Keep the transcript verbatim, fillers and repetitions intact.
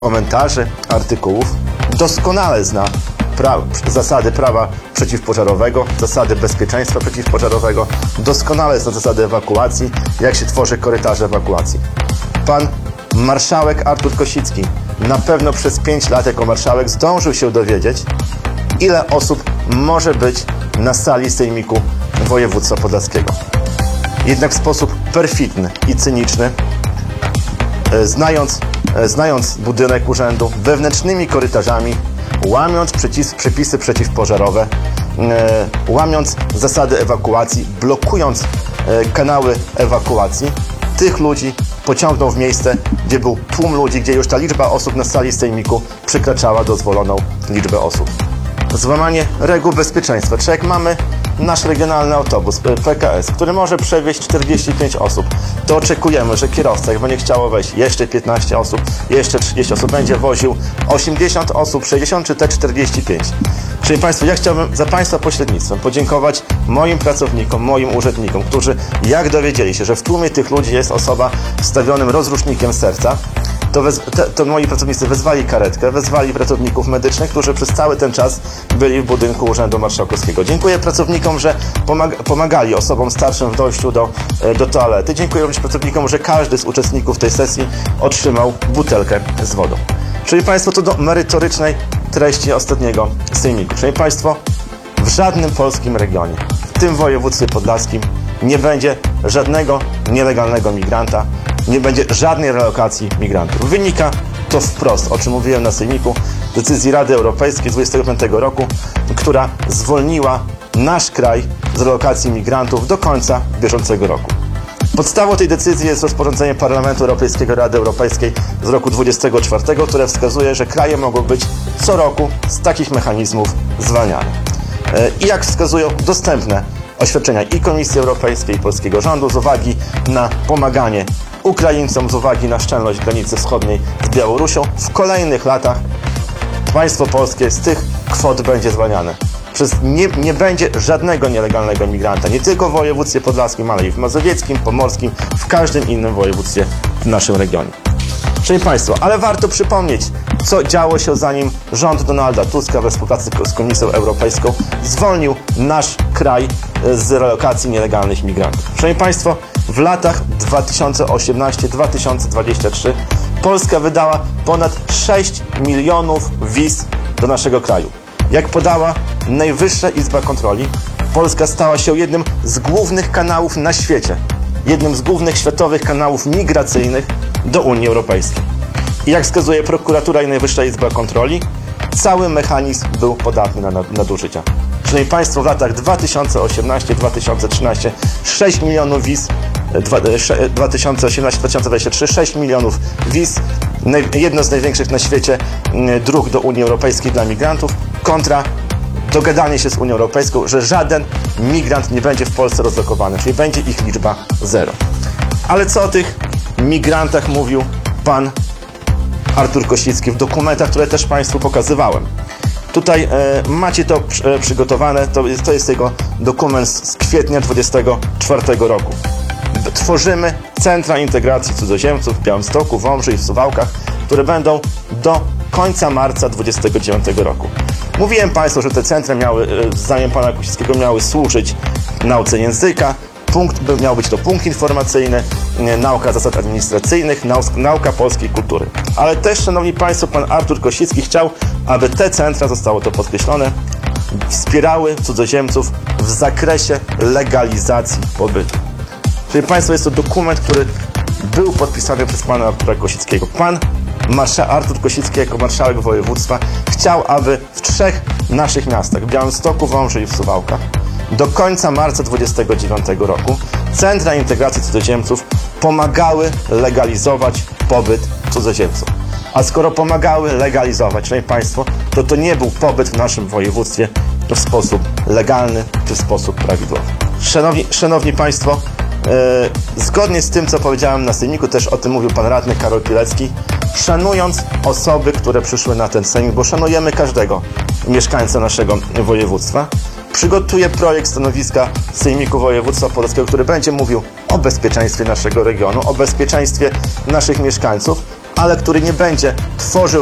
komentarzy, artykułów, doskonale zna pra zasady prawa przeciwpożarowego, zasady bezpieczeństwa przeciwpożarowego, doskonale zna zasady ewakuacji, jak się tworzy korytarze ewakuacji. Pan marszałek Artur Kosicki na pewno przez pięć lat jako marszałek zdążył się dowiedzieć, ile osób może być na sali Sejmiku Województwa Podlaskiego. Jednak w sposób perfidny i cyniczny, znając, znając budynek urzędu, wewnętrznymi korytarzami, łamiąc przepisy, przepisy przeciwpożarowe, e, łamiąc zasady ewakuacji, blokując e, kanały ewakuacji, tych ludzi pociągnął w miejsce, gdzie był tłum ludzi, gdzie już ta liczba osób na sali Sejmiku przekraczała dozwoloną liczbę osób. Złamanie reguł bezpieczeństwa. Czy jak mamy nasz regionalny autobus P K S, który może przewieźć czterdzieści pięć osób, to oczekujemy, że kierowca, jak będzie chciało wejść jeszcze piętnaście osób, jeszcze trzydzieści osób, będzie woził osiemdziesiąt osób, sześćdziesiąt czy te czterdzieści pięć. Czyli Państwo, ja chciałbym za Państwa pośrednictwem podziękować moim pracownikom, moim urzędnikom, którzy jak dowiedzieli się, że w tłumie tych ludzi jest osoba z wstawionym rozrusznikiem serca, To, wez, te, to moi pracownicy wezwali karetkę, wezwali pracowników medycznych, którzy przez cały ten czas byli w budynku Urzędu Marszałkowskiego. Dziękuję pracownikom, że pomag pomagali osobom starszym w dojściu do, do toalety. Dziękuję również pracownikom, że każdy z uczestników tej sesji otrzymał butelkę z wodą. Czyli Państwo, to do merytorycznej treści ostatniego sejmiku. Czyli Państwo, w żadnym polskim regionie, w tym województwie podlaskim, nie będzie żadnego nielegalnego migranta, nie będzie żadnej relokacji migrantów. Wynika to wprost, o czym mówiłem na sejmiku, decyzji Rady Europejskiej z dwudziestego piątego roku, która zwolniła nasz kraj z relokacji migrantów do końca bieżącego roku. Podstawą tej decyzji jest rozporządzenie Parlamentu Europejskiego Rady Europejskiej z roku dwudziestego czwartego, które wskazuje, że kraje mogą być co roku z takich mechanizmów zwalniane. I jak wskazują dostępne oświadczenia i Komisji Europejskiej, i polskiego rządu z uwagi na pomaganie Ukraińcom, z uwagi na szczelność granicy wschodniej z Białorusią, w kolejnych latach państwo polskie z tych kwot będzie zwalniane. Przez nie, nie będzie żadnego nielegalnego migranta, nie tylko w województwie podlaskim, ale i w mazowieckim, pomorskim, w każdym innym województwie w naszym regionie. Szanowni Państwo, ale warto przypomnieć, co działo się, zanim rząd Donalda Tuska we współpracy z Komisją Europejską zwolnił nasz kraj z relokacji nielegalnych migrantów. Szanowni Państwo, w latach dwa tysiące osiemnastego do dwa tysiące dwudziestego trzeciego Polska wydała ponad sześć milionów wiz do naszego kraju. Jak podała Najwyższa Izba Kontroli, Polska stała się jednym z głównych kanałów na świecie, jednym z głównych światowych kanałów migracyjnych do Unii Europejskiej. I jak wskazuje prokuratura i Najwyższa Izba Kontroli, cały mechanizm był podatny na nadużycia. Szanowni Państwo, w latach dwa tysiące osiemnastego do dwa tysiące trzynastego sześć milionów wiz, dwa tysiące osiemnasty do dwa tysiące dwudziestego trzeciego sześć milionów wiz, jedno z największych na świecie dróg do Unii Europejskiej dla migrantów, kontra dogadanie się z Unią Europejską, że żaden migrant nie będzie w Polsce rozlokowany, czyli będzie ich liczba zero. Ale co o tych migrantach mówił pan Artur Kosicki w dokumentach, które też Państwu pokazywałem. Tutaj e, macie to e, przygotowane, to jest, to jest jego dokument z kwietnia dwudziestego czwartego roku. Tworzymy centra integracji cudzoziemców w Białymstoku, Wąbrzy i w Suwałkach, które będą do końca marca dwudziestego dziewiątego roku. Mówiłem Państwu, że te centra miały, zdaniem pana Kosickiego, miały służyć nauce języka, punkt, miał być to punkt informacyjny, nauka zasad administracyjnych, nauka polskiej kultury. Ale też, szanowni Państwo, pan Artur Kosicki chciał, aby te centra, zostało to podkreślone, wspierały cudzoziemców w zakresie legalizacji pobytu. Czyli Państwo, jest to dokument, który był podpisany przez pana Artura Kosickiego. Pan Marsza Artur Kosicki jako marszałek województwa chciał, aby w trzech naszych miastach, w Białymstoku, Wąbrzy i w Suwałkach, do końca marca dwudziestego dziewiątego roku centra integracji cudzoziemców pomagały legalizować pobyt cudzoziemców. A skoro pomagały legalizować, szanowni Państwo, to to nie był pobyt w naszym województwie w sposób legalny czy w sposób prawidłowy. Szanowni, szanowni Państwo, Yy, zgodnie z tym, co powiedziałem na sejmiku, też o tym mówił pan radny Karol Pilecki, szanując osoby, które przyszły na ten sejmik, bo szanujemy każdego mieszkańca naszego województwa, przygotuję projekt stanowiska Sejmiku Województwa Podlaskiego, który będzie mówił o bezpieczeństwie naszego regionu, o bezpieczeństwie naszych mieszkańców, ale który nie będzie tworzył